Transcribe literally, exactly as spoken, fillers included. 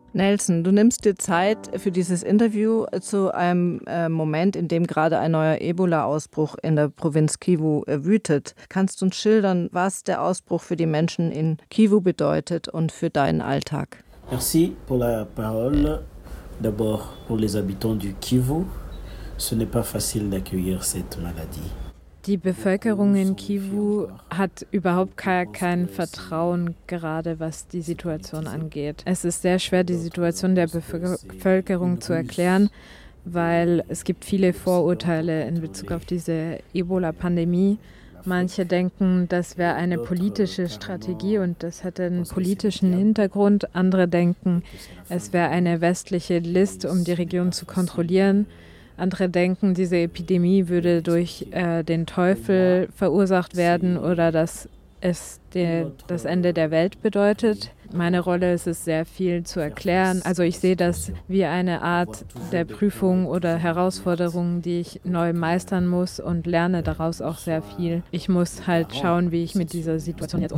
Nelson, du nimmst dir Zeit für dieses Interview zu einem äh, Moment, in dem gerade ein neuer Ebola-Ausbruch in der Provinz Kivu äh, wütet. Kannst du uns schildern, was der Ausbruch für die Menschen in Kivu bedeutet und für deinen Alltag? Merci pour la parole. D'abord pour les habitants du Kivu, ce n'est pas facile d'accueillir cette maladie. Die Bevölkerung in Kivu hat überhaupt kein, kein Vertrauen, gerade was die Situation angeht. Es ist sehr schwer, die Situation der Bevölkerung zu erklären, weil es gibt viele Vorurteile in Bezug auf diese Ebola-Pandemie. Manche denken, das wäre eine politische Strategie und das hätte einen politischen Hintergrund. Andere denken, es wäre eine westliche List, um die Region zu kontrollieren. Andere denken, diese Epidemie würde durch äh, den Teufel verursacht werden oder dass es de, das Ende der Welt bedeutet. Meine Rolle ist es, sehr viel zu erklären. Also ich sehe das wie eine Art der Prüfung oder Herausforderung, die ich neu meistern muss und lerne daraus auch sehr viel. Ich muss halt schauen, wie ich mit dieser Situation jetzt